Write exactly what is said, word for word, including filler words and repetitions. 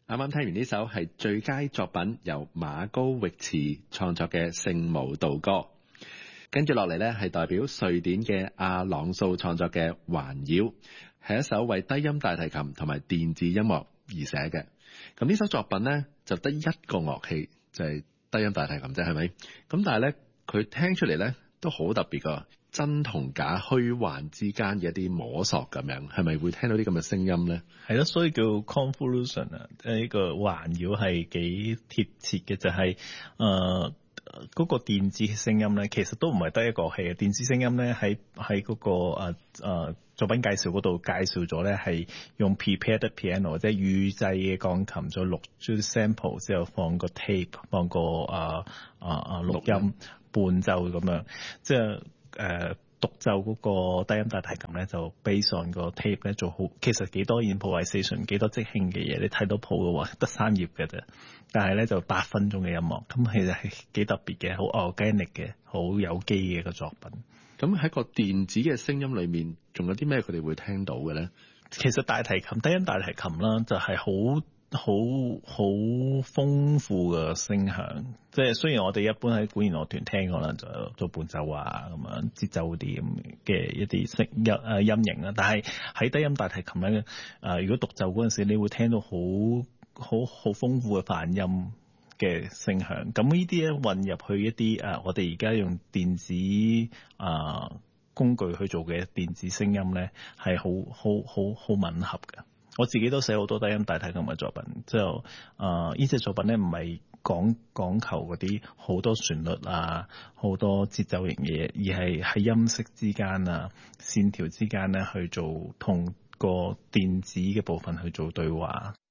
啱啱聽完呢首係最佳作品，由馬高域慈創作嘅《聖母道歌》。跟住落嚟呢，係代表瑞典嘅阿朗素創作嘅《環繞》，係一首為低音大提琴同埋電子音樂而寫嘅。咁呢首作品呢，就得一個樂器，就係、是、低音大提琴啫，係咪？咁但係呢，佢聽出嚟呢都好特別噶，真同假、虛幻之間嘅一啲摸索咁樣，係咪會聽到啲咁嘅聲音呢？ 係咯，所以叫 convolution 啊，誒呢個環繞係幾貼切嘅，就係、是、誒。呃嗰個電子聲音咧，其實都唔係得一個樂器嘅。電子聲音咧，喺喺嗰個誒誒、呃呃、作品介紹嗰度介紹咗咧，係用 prepared piano 即係預製嘅鋼琴，再錄咗啲 sample 之後放個 tape， 放個誒誒誒錄音伴奏咁樣，即係誒。呃獨奏嗰個低音大提琴咧，就 base on 個 tape 咧做好，其實幾多 improvisation，幾多即興嘅嘢。你睇到譜嘅話，得三頁嘅啫，但係咧就八分鐘嘅音樂，咁其實係幾特別嘅，好 organic 嘅，好有機嘅一個作品。 咁喺個電子嘅聲音裏面，仲有啲咩佢哋會聽到嘅咧？ 其實大提琴、低音大提琴啦，就係好好好豐富嘅聲響，即係雖然我哋一般喺管弦樂團聽可能就做伴奏啊咁樣節奏啲咁嘅一啲聲音誒音型啦，但係喺低音大提琴咧誒、呃，如果獨奏嗰陣時，你會聽到好好好豐富嘅泛音嘅聲響。咁呢啲咧混入去一啲誒、呃，我哋而家用電子啊、呃、工具去做嘅電子聲音咧，係好好好好吻合嘅。我自己都寫好多低音大提琴嘅作品，之後誒呢隻作品咧唔係講講求嗰啲好多旋律啊、好多節奏型嘅嘢，而係喺音色之間啊、線條之間咧去做同個電子嘅部分去做對話。